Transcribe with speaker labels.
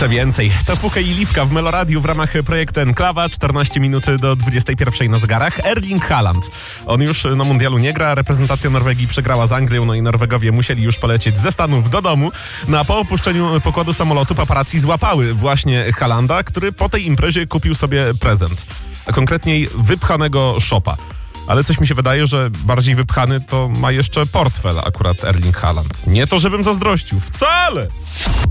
Speaker 1: jeszcze więcej. To Fuche i Liwka w Meloradiu w ramach projektu Enklawa. 14 minut do 21 na zegarach. Erling Haaland. On już na mundialu nie gra. Reprezentacja Norwegii przegrała z Anglią, no i Norwegowie musieli już polecieć ze Stanów do domu. No a po opuszczeniu pokładu samolotu paparazzi złapały właśnie Haalanda, który po tej imprezie kupił sobie prezent. A konkretniej wypchanego szopa. Ale coś mi się wydaje, że bardziej wypchany to ma jeszcze portfel akurat Erling Haaland. Nie to, żebym zazdrościł. Wcale!